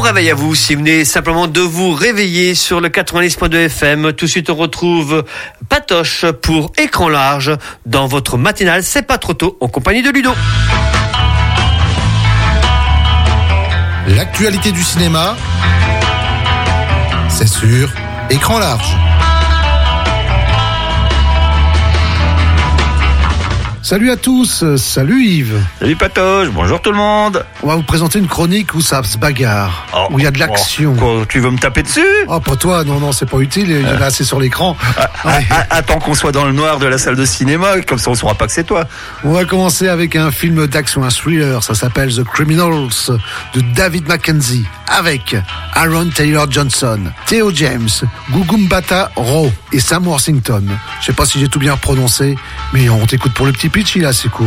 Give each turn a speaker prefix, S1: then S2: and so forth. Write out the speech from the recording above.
S1: réveil à vous, si vous venez simplement de vous réveiller sur le 90.2 FM. Tout de suite, on retrouve Patoche pour Écran large dans votre matinale. C'est pas trop tôt, en compagnie de Ludo.
S2: L'actualité du cinéma, c'est sur Écran large. Salut à tous, salut Yves.
S3: Salut Patoche, bonjour tout le monde.
S2: On va vous présenter une chronique où ça se bagarre, où il y a de l'action.
S3: Tu veux me taper dessus?
S2: Oh, pas toi, non, c'est pas utile, il y en a assez sur l'écran.
S3: Attends qu'on soit dans le noir de la salle de cinéma, comme ça on saura pas que c'est toi.
S2: On va commencer avec un film d'action, un thriller, ça s'appelle The Criminals, de David Mackenzie, avec Aaron Taylor Johnson, Theo James, Gugumbata Rowe et Sam Worthington. Je sais pas si j'ai tout bien prononcé, mais on t'écoute pour le petit pitch, là, c'est cool.